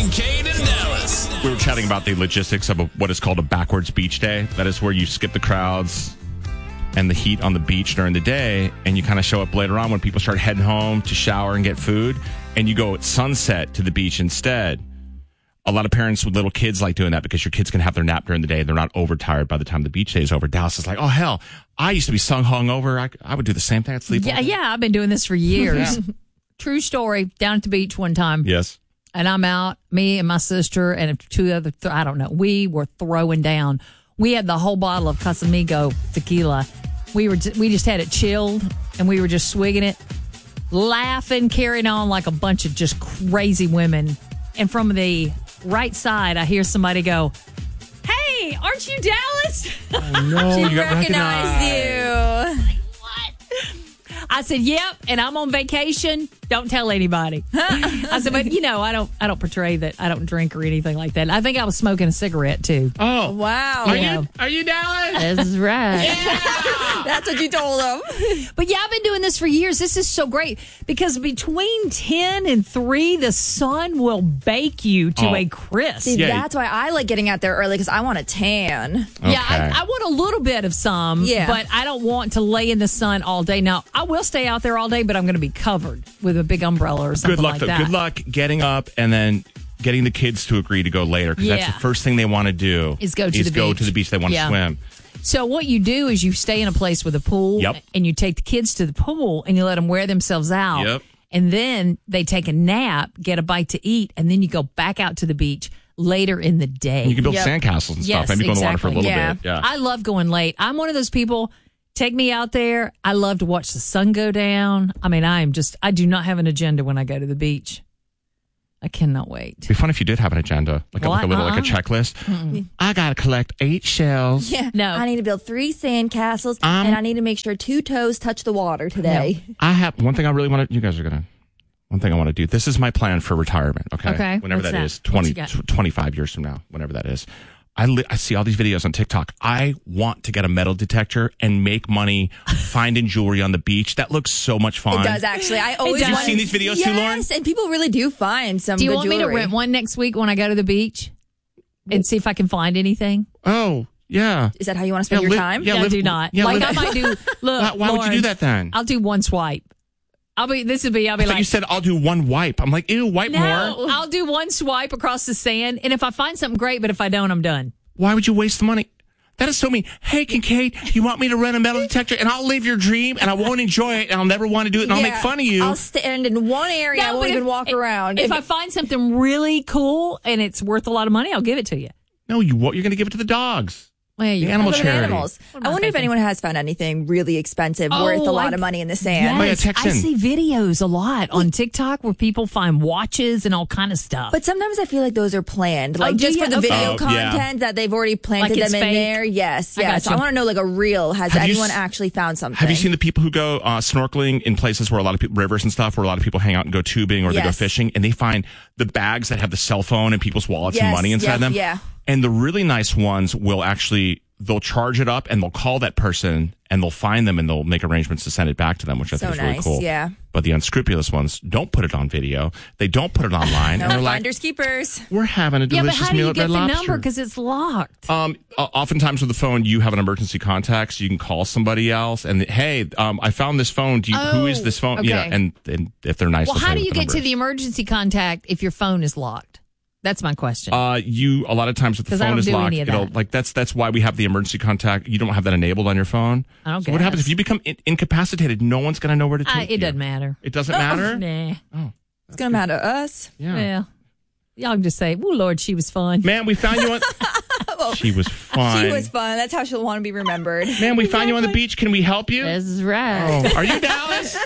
Kincaid and Dallas. We were chatting about the logistics of what is called a backwards beach day. That is where you skip the crowds and the heat on the beach during the day, and you kind of show up later on when people start heading home to shower and get food, and you go at sunset to the beach instead. A lot of parents with little kids like doing that because your kids can have their nap during the day. They're not overtired by the time the beach day is over. Dallas is like, oh, hell, I used to be hungover. I would do the same thing. I'd sleep. Yeah, I've been doing this for years. True story. Down at the beach one time. Yes. And I'm out, me and my sister and two other, I don't know. We were throwing down. We had the whole bottle of Casamigo tequila. We just had it chilled, and we were just swigging it, laughing, carrying on like a bunch of just crazy women. And from the right side, I hear somebody go, "Hey, aren't you Dallas?" Oh, no, she recognized you. I said, "Yep," and I'm on vacation. Don't tell anybody. I said, "But I don't portray that I don't drink or anything like that." I think I was smoking a cigarette too. Oh, wow! Are you Dallas? That's right. Yeah, that's what you told them. But yeah, I've been doing this for years. This is so great because between 10 and 3, the sun will bake you to a crisp. See, that's why I like getting out there early because I want a tan. Okay. Yeah, I want a little bit of some, but I don't want to lay in the sun all day. Now, I will stay out there all day, but I'm going to be covered with a big umbrella or something like that. Good luck getting up and then getting the kids to agree to go later because that's the first thing they want to do is go to the beach. They want to swim. So what you do is you stay in a place with a pool and you take the kids to the pool and you let them wear themselves out. Yep. And then they take a nap, get a bite to eat, and then you go back out to the beach later in the day. You can build sandcastles and stuff. Maybe go in the water for a little bit. Yeah. I love going late. I'm one of those people, take me out there. I love to watch the sun go down. I mean, I do not have an agenda when I go to the beach. I cannot wait. It'd be fun if you did have an agenda, like a checklist. Mm-mm. I got to collect 8 shells. Yeah. No. I need to build 3 sandcastles, and I need to make sure 2 toes touch the water today. No. I have one thing I really want to, one thing I want to do. This is my plan for retirement, okay? Whenever that is, 25 years from now, whenever that is. I see all these videos on TikTok. I want to get a metal detector and make money finding jewelry on the beach. That looks so much fun. It does, actually. I always Have you seen these videos too, Lauren? Yes, and people really do find some good jewelry. Do you want me to rent one next week when I go to the beach and see if I can find anything? Oh, yeah. Is that how you want to spend your time? I do not. I might do, look, why would you do that then? I'll do one swipe. I'll be like, you said I'll do one wipe. I'm like, ew, wipe more. I'll do one swipe across the sand, and if I find something great, but if I don't, I'm done. Why would you waste the money? That is so mean. Hey, Kincaid, you want me to rent a metal detector and I'll live your dream and I won't enjoy it and I'll never want to do it and I'll make fun of you. I'll stand in one area. I won't even walk around. If I find something really cool and it's worth a lot of money, I'll give it to you. No, you're going to give it to the dogs. Well, the animal charity. Animals. I wonder if anyone has found anything really expensive worth a lot of money in the sand. Yes, I see videos a lot on TikTok where people find watches and all kind of stuff. But sometimes I feel like those are planned, like just for the video content that they've already planted them in there. Yes. So I want to know, like a reel. Has anyone actually found something? Have you seen the people who go snorkeling in places where a lot of people, rivers and stuff, where a lot of people hang out and go tubing or they go fishing, and they find the bags that have the cell phone and people's wallets and money inside them? Yeah. And the really nice ones will actually, they'll charge it up and they'll call that person and they'll find them and they'll make arrangements to send it back to them, which I think is really cool. Yeah. But the unscrupulous ones don't put it on video. They don't put it online. No, and they're finders keepers. We're having a delicious meal at Red Lobster. Yeah, but how do you get the number? Because it's locked. Oftentimes with the phone, you have an emergency contact, so you can call somebody else. And hey, I found this phone. Who is this phone? Okay. Yeah, and if they're nice. Well, how do you get to the emergency contact if your phone is locked? That's my question. A lot of times if the phone is locked, it'll that's why we have the emergency contact. You don't have that enabled on your phone. I don't. So what happens if you become incapacitated? No one's going to know where to take you. It doesn't matter. It doesn't matter. Nah. Oh, it's going to matter to us. Yeah. Well, y'all can just say, "Oh Lord, she was fun." Man, we found you on. She was fun. She was fun. That's how she'll want to be remembered. Man, we found you on the beach. Can we help you? That's right. Oh, are you Dallas?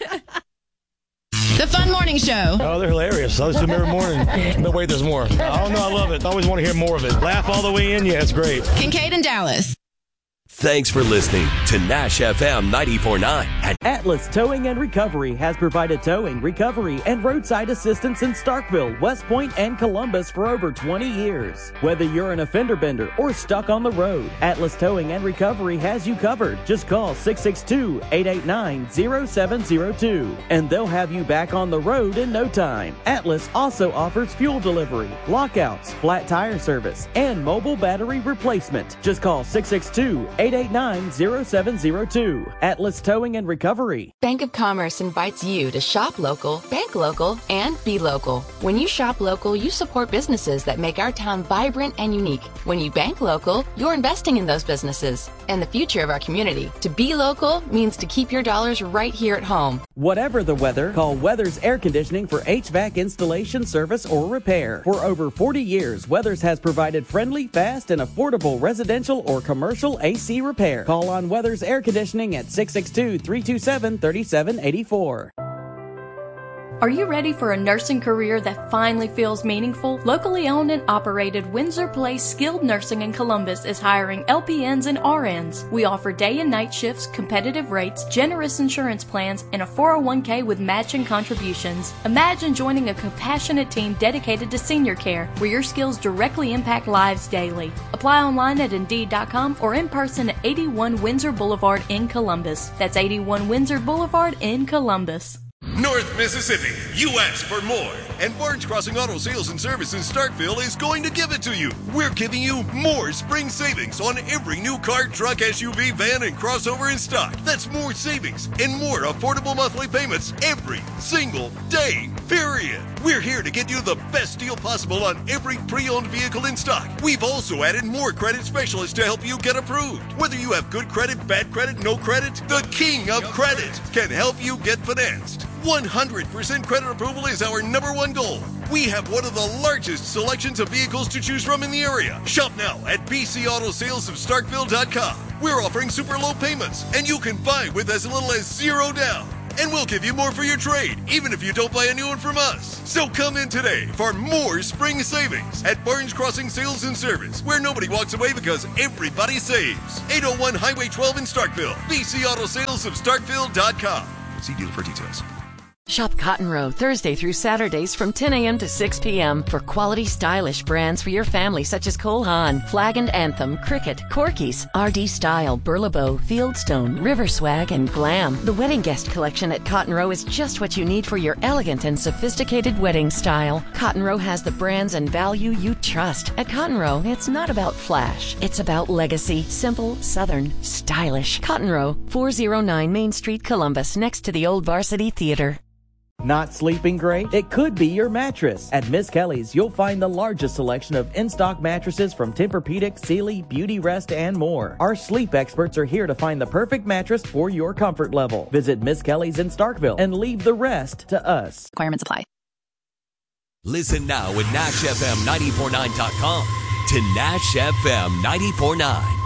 The Fun Morning Show. Oh, they're hilarious. I listen to them every morning. No, wait, there's more. I don't know. I love it. I always want to hear more of it. Laugh all the way in. Yeah, it's great. Kincaid and Dallas. Thanks for listening to Nash FM 94.9. Atlas Towing and Recovery has provided towing, recovery, and roadside assistance in Starkville, West Point, and Columbus for over 20 years. Whether you're an offender bender or stuck on the road, Atlas Towing and Recovery has you covered. Just call 662-889-0702, and they'll have you back on the road in no time. Atlas also offers fuel delivery, lockouts, flat tire service, and mobile battery replacement. Just call 662-889-0702. Atlas Towing and Recovery. Bank of Commerce invites you to shop local, bank local, and be local. When you shop local, you support businesses that make our town vibrant and unique. When you bank local, you're investing in those businesses and the future of our community. To be local means to keep your dollars right here at home. Whatever the weather, call Weathers Air Conditioning for HVAC installation, service, or repair. For over 40 years, Weathers has provided friendly, fast, and affordable residential or commercial AC repair. Call on Weathers Air Conditioning at 662-327-3784. Are you ready for a nursing career that finally feels meaningful? Locally owned and operated Windsor Place Skilled Nursing in Columbus is hiring LPNs and RNs. We offer day and night shifts, competitive rates, generous insurance plans, and a 401k with matching contributions. Imagine joining a compassionate team dedicated to senior care, where your skills directly impact lives daily. Apply online at Indeed.com or in person at 81 Windsor Boulevard in Columbus. That's 81 Windsor Boulevard in Columbus. North Mississippi, you asked for more, and Barnes Crossing Auto Sales and Service in Starkville is going to give it to you. We're giving you more spring savings on every new car, truck, SUV, van, and crossover in stock. That's more savings and more affordable monthly payments every single day, period. We're here to get you the best deal possible on every pre-owned vehicle in stock. We've also added more credit specialists to help you get approved. Whether you have good credit, bad credit, no credit, the king of credit can help you get financed. 100% credit approval is our #1 goal. We have one of the largest selections of vehicles to choose from in the area. Shop now at bcautosalesofstarkville.com. We're offering super low payments, and you can buy with as little as $0 down. And we'll give you more for your trade, even if you don't buy a new one from us. So come in today for more spring savings at Barnes Crossing Sales and Service, where nobody walks away because everybody saves. 801 Highway 12 in Starkville. bcautosalesofstarkville.com. See dealer for details. Shop Cotton Row Thursday through Saturdays from 10 a.m. to 6 p.m. for quality, stylish brands for your family such as Cole Haan, Flag and Anthem, Cricket, Corky's, RD Style, Burlebo, Fieldstone, River Swag, and Glam. The wedding guest collection at Cotton Row is just what you need for your elegant and sophisticated wedding style. Cotton Row has the brands and value you trust. At Cotton Row, it's not about flash. It's about legacy. Simple, Southern, stylish. Cotton Row, 409 Main Street, Columbus, next to the Old Varsity Theater. Not sleeping great? It could be your mattress. At Miss Kelly's, you'll find the largest selection of in-stock mattresses from Tempur-Pedic, Sealy, Beauty Rest, and more. Our sleep experts are here to find the perfect mattress for your comfort level. Visit Miss Kelly's in Starkville and leave the rest to us. Requirements apply. Listen now at NashFM949.com to Nash FM 94.9.